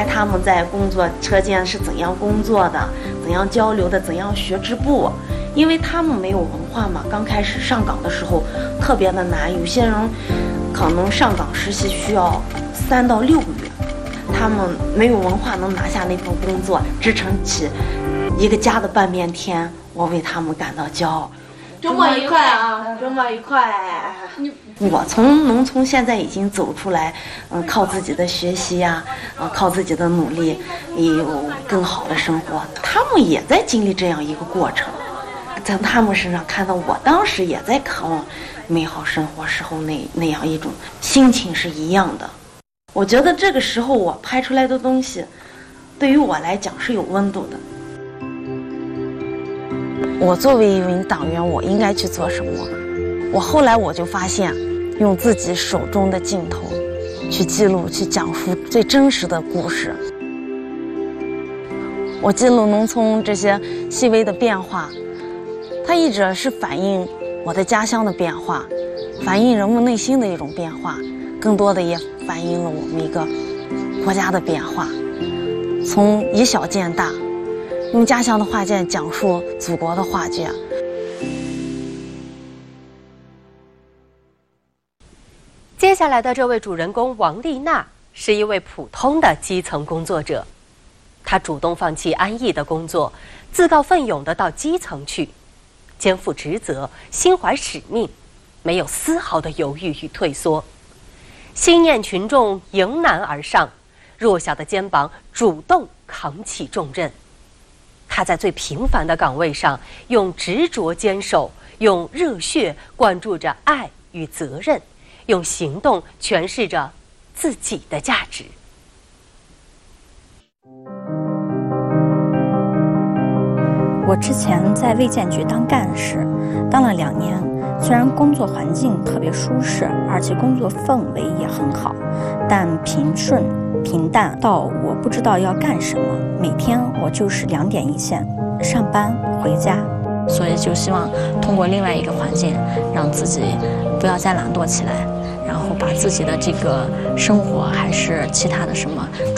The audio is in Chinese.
拍他们在工作车间是怎样工作的，怎样交流的，怎样学织布。因为他们没有文化嘛，刚开始上岗的时候特别的难，有些人可能上岗实习需要3到6个月，他们没有文化能拿下那份工作，支撑起一个家的半边天，我为他们感到骄傲。周末愉快啊！周末愉快！我从农村现在已经走出来，靠自己的学习呀，靠自己的努力，也有更好的生活。他们也在经历这样一个过程，在他们身上看到我当时也在渴望美好生活时候那样一种心情是一样的。我觉得这个时候我拍出来的东西，对于我来讲是有温度的。我作为一名党员，我应该去做什么？后来我就发现，用自己手中的镜头去记录、去讲述最真实的故事。我记录农村这些细微的变化，它一直是反映我的家乡的变化，反映人们内心的一种变化，更多的也反映了我们一个国家的变化，从以小见大。用家乡的画卷讲述祖国的画卷。 接下来的这位主人公王丽娜是一位普通的基层工作者，她主动放弃安逸的工作，自告奋勇地到基层去，肩负职责，心怀使命，没有丝毫的犹豫与退缩，心念群众，迎难而上，弱小的肩膀主动扛起重任。他在最平凡的岗位上，用执着坚守，用热血灌注着爱与责任，用行动诠释着自己的价值。 我之前在卫健局当干事，当了2年，虽然工作环境特别舒适，而且工作氛围也很好，但平顺平淡到我不知道要干什么，每天我就是2点一线，上班回家。 所以就希望通过另外一个环境，让自己不要再懒惰起来，然后把自己的这个生活还是其他的什么